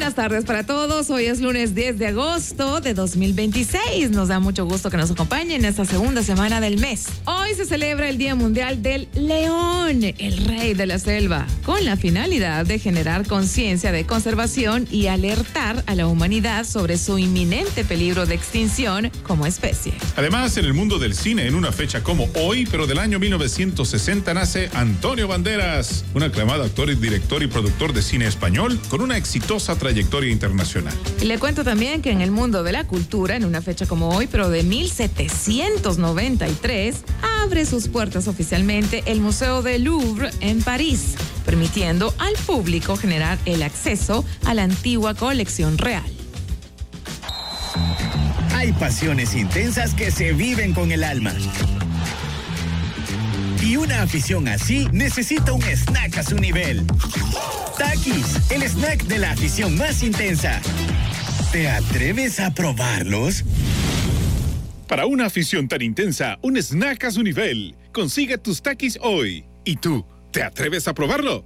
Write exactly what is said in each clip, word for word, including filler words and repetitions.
Buenas tardes para todos. Hoy es lunes diez de agosto de dos mil veintiséis. Nos da mucho gusto que nos acompañen en esta segunda semana del mes. Hoy se celebra el Día Mundial del León, el rey de la selva, con la finalidad de generar conciencia de conservación y alertar a la humanidad sobre su inminente peligro de extinción como especie. Además, en el mundo del cine, en una fecha como hoy, pero del año mil novecientos sesenta, nace Antonio Banderas, un aclamado actor, director y productor de cine español con una exitosa trayectoria internacional. Y le cuento también que en el mundo de la cultura, en una fecha como hoy, pero de mil setecientos noventa y tres, abre sus puertas oficialmente el Museo del Louvre en París, permitiendo al público generar el acceso a la antigua colección real. Hay pasiones intensas que se viven con el alma. Y una afición así necesita un snack a su nivel. Takis, el snack de la afición más intensa. ¿Te atreves a probarlos? Para una afición tan intensa, un snack a su nivel. Consigue tus Takis hoy. ¿Y tú, te atreves a probarlo?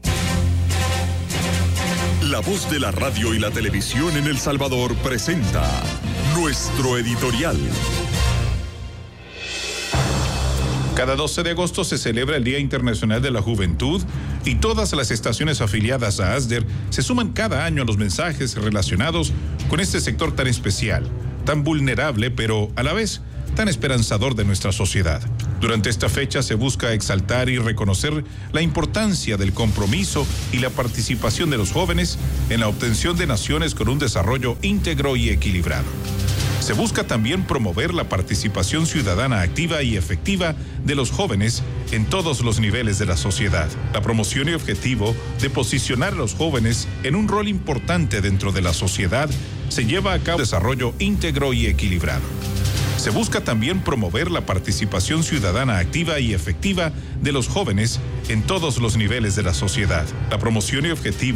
La Voz de la radio y la televisión en El Salvador presenta nuestro editorial. Cada doce de agosto se celebra el Día Internacional de la Juventud y todas las estaciones afiliadas a ASDER se suman cada año a los mensajes relacionados con este sector tan especial, tan vulnerable, pero a la vez tan esperanzador de nuestra sociedad. Durante esta fecha se busca exaltar y reconocer la importancia del compromiso y la participación de los jóvenes en la obtención de naciones con un desarrollo íntegro y equilibrado. Se busca también promover la participación ciudadana activa y efectiva de los jóvenes en todos los niveles de la sociedad. La promoción y objetivo de posicionar a los jóvenes en un rol importante dentro de la sociedad se lleva a cabo un desarrollo íntegro y equilibrado. Se busca también promover la participación ciudadana activa y efectiva de los jóvenes en todos los niveles de la sociedad. La promoción y objetivo